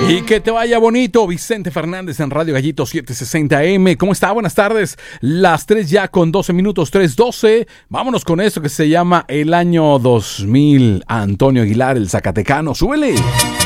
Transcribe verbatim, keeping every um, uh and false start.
Y que te vaya bonito, Vicente Fernández en Radio Gallito setecientos sesenta A M. ¿Cómo está? Buenas tardes. Las tres ya con doce minutos, tres doce. Vámonos con esto que se llama El Año dos mil. Antonio Aguilar, el Zacatecano. ¡Súbele!